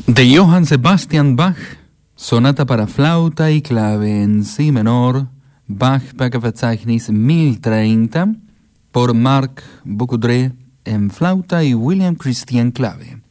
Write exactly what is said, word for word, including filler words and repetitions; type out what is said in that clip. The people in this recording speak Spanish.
De Johann Sebastian Bach, sonata para flauta y clave en si menor, Bach-Werkverzeichnis mil treinta, por Marc Bourdais en flauta y William Christian clave.